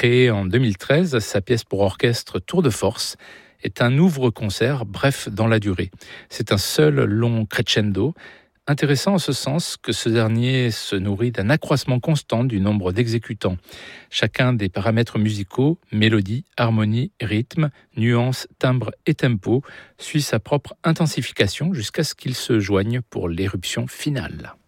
Créé en 2013, sa pièce pour orchestre Tour de force est un ouvre-concert bref dans la durée. C'est un seul long crescendo, intéressant en ce sens que ce dernier se nourrit d'un accroissement constant du nombre d'exécutants. Chacun des paramètres musicaux, mélodie, harmonie, rythme, nuances, timbre et tempo, suit sa propre intensification jusqu'à ce qu'il se joigne pour l'éruption finale.